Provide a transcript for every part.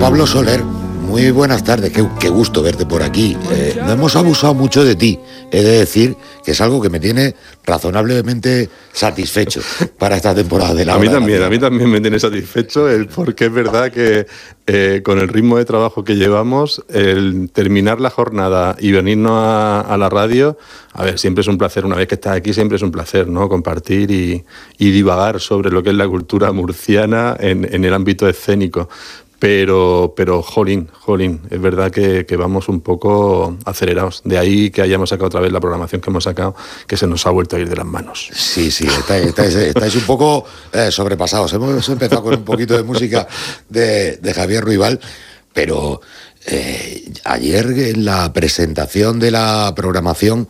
Pablo Soler, muy buenas tardes, qué gusto verte por aquí. No hemos abusado mucho de ti, he de decir que es algo que me tiene razonablemente satisfecho para esta temporada de la A mí también me tiene satisfecho, porque es verdad que con el ritmo de trabajo que llevamos, el terminar la jornada y venirnos a la radio, a ver, siempre es un placer, una vez que estás aquí siempre es un placer, ¿no? Compartir y divagar sobre lo que es la cultura murciana en el ámbito escénico. Pero jolín, es verdad que vamos un poco acelerados. De ahí que hayamos sacado otra vez la programación que hemos sacado, que se nos ha vuelto a ir de las manos. Sí, estáis un poco sobrepasados. Hemos empezado con un poquito de música de Javier Ruibal, pero ayer en la presentación de la programación,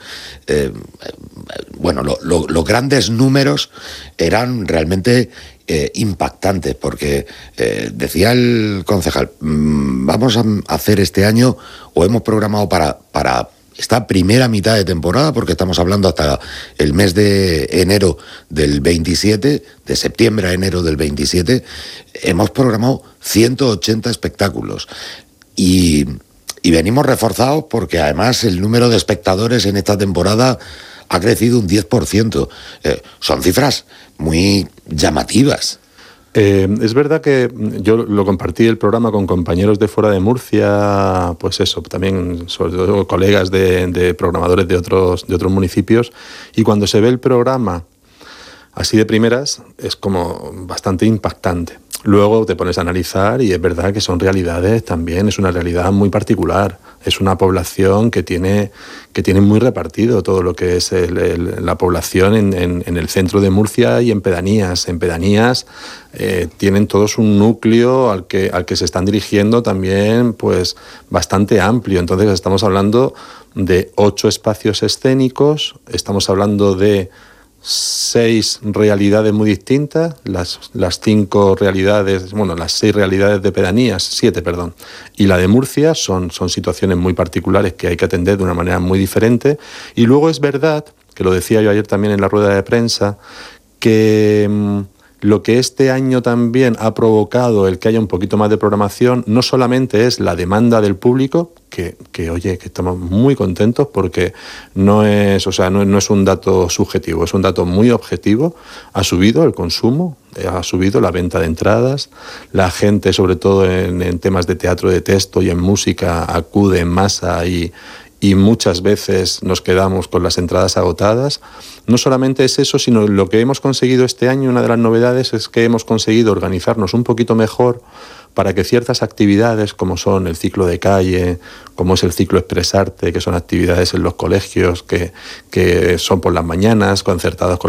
los grandes números eran realmente impactantes, porque decía el concejal, vamos a hacer este año, o hemos programado para esta primera mitad de temporada, porque estamos hablando hasta el mes de enero del 27, de septiembre a enero del 27, hemos programado 180 espectáculos. Y venimos reforzados porque además el número de espectadores en esta temporada ha crecido un 10%. Son cifras muy llamativas. Es verdad que yo lo compartí el programa con compañeros de fuera de Murcia, pues eso, también sobre todo colegas de programadores de otros municipios, y cuando se ve el programa así de primeras es como bastante impactante. Luego te pones a analizar y es verdad que son realidades también, es una realidad muy particular. Es una población que tiene muy repartido todo lo que es la población en el centro de Murcia y en pedanías. En pedanías tienen todos un núcleo al que se están dirigiendo también pues bastante amplio. Entonces estamos hablando de 8 espacios escénicos, estamos hablando de 6 realidades muy distintas, las 5 realidades, las 6 realidades de pedanías, 7, perdón, y la de Murcia son situaciones muy particulares que hay que atender de una manera muy diferente. Y luego es verdad, que lo decía yo ayer también en la rueda de prensa, que lo que este año también ha provocado el que haya un poquito más de programación no solamente es la demanda del público, que estamos muy contentos porque no es un dato subjetivo, es un dato muy objetivo. Ha subido el consumo, ha subido la venta de entradas, la gente, sobre todo en temas de teatro de texto y en música, acude en masa y muchas veces nos quedamos con las entradas agotadas. No solamente es eso, sino lo que hemos conseguido este año, una de las novedades es que hemos conseguido organizarnos un poquito mejor para que ciertas actividades, como son el ciclo de calle, como es el ciclo Expresarte, que son actividades en los colegios que son por las mañanas, concertadas con